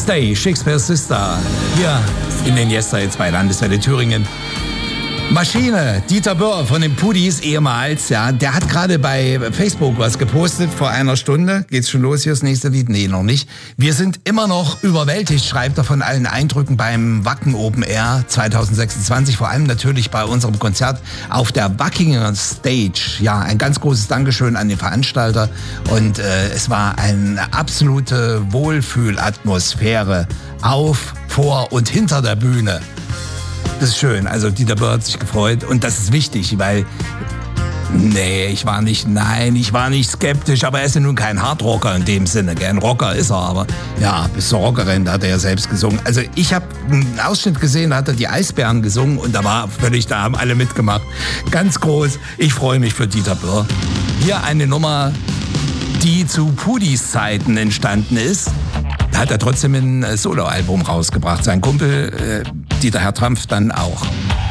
Stay, Shakespeare Sister. Hier in den Yesterdays bei Landeswelle Thüringen. Maschine, Dieter Böhr von den Pudis ehemals, ja, der hat gerade bei Facebook was gepostet vor einer Stunde. Geht's schon los hier, das nächste Lied? Nee, noch nicht. Wir sind immer noch überwältigt, schreibt er, von allen Eindrücken beim Wacken Open Air 2026. Vor allem natürlich bei unserem Konzert auf der Wackinger Stage. Ja, ein ganz großes Dankeschön an den Veranstalter. Und es war eine absolute Wohlfühlatmosphäre auf, vor und hinter der Bühne. Das ist schön, also Dieter Böhr hat sich gefreut und das ist wichtig, weil, ich war nicht skeptisch, aber er ist ja nun kein Hardrocker in dem Sinne, ein Rocker ist er, aber ja, bis zur Rockerin, da hat er ja selbst gesungen. Also ich habe einen Ausschnitt gesehen, da hat er die Eisbären gesungen und da haben alle mitgemacht. Ganz groß, ich freue mich für Dieter Böhr. Hier eine Nummer, die zu Pudis Zeiten entstanden ist. Da hat er trotzdem ein Soloalbum rausgebracht, sein Kumpel Dieter Hertrampf dann auch.